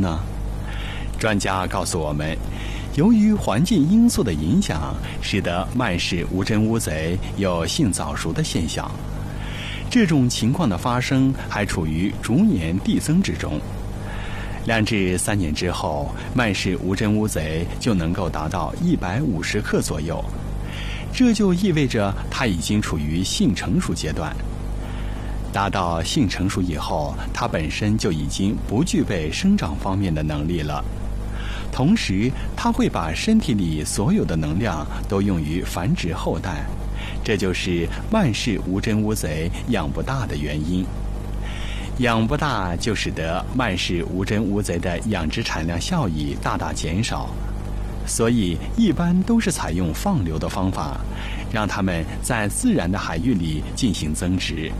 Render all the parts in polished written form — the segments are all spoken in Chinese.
呢？专家告诉我们，由于环境因素的影响，使得曼氏无针乌贼有性早熟的现象。这种情况的发生还处于逐年递增之中。2至3年之后，曼氏无针乌贼就能够达到150克左右，这就意味着它已经处于性成熟阶段。达到性成熟以后，它本身就已经不具备生长方面的能力了。同时，它会把身体里所有的能量都用于繁殖后代，这就是曼氏无针乌贼养不大的原因。养不大就使得曼氏无针乌贼的养殖产量效益大大减少，所以一般都是采用放流的方法，让它们在自然的海域里进行增殖。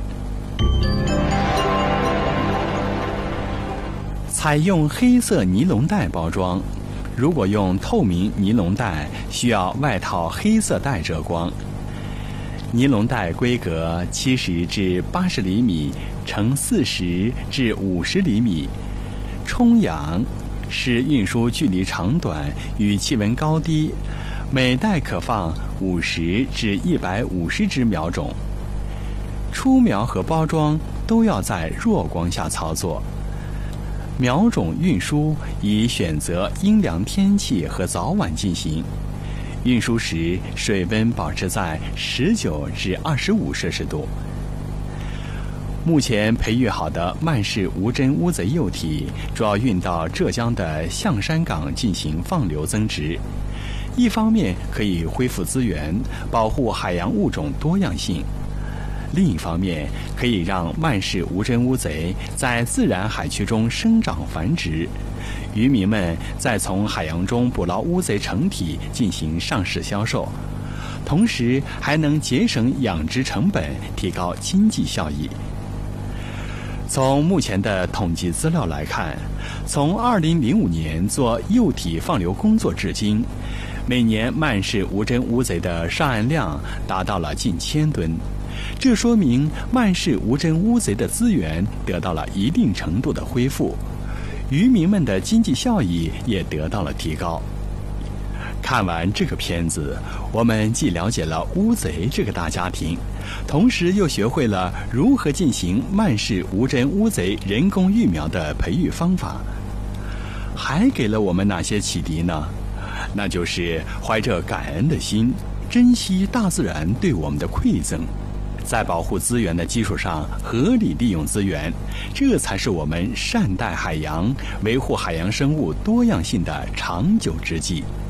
采用黑色尼龙袋包装，如果用透明尼龙袋，需要外套黑色袋遮光。尼龙袋规格70至80厘米乘40至50厘米，冲氧，视运输距离长短与气温高低，每袋可放50至150只苗种。出苗和包装都要在弱光下操作。苗种运输以选择阴凉天气和早晚进行。运输时，水温保持在19至25摄氏度。目前培育好的曼氏无针乌贼幼体主要运到浙江的象山港进行放流增殖，一方面可以恢复资源，保护海洋物种多样性；另一方面，可以让曼氏无针乌贼在自然海区中生长繁殖。渔民们再从海洋中捕捞乌贼成体进行上市销售，同时还能节省养殖成本，提高经济效益。从目前的统计资料来看，从2005年做幼体放流工作至今，每年曼氏无针乌贼的上岸量达到了近1000吨，这说明曼氏无针乌贼的资源得到了一定程度的恢复，渔民们的经济效益也得到了提高。看完这个片子，我们既了解了乌贼这个大家庭，同时又学会了如何进行曼氏无针乌贼人工育苗的培育方法。还给了我们哪些启迪呢？那就是怀着感恩的心，珍惜大自然对我们的馈赠，在保护资源的基础上合理利用资源，这才是我们善待海洋、维护海洋生物多样性的长久之计。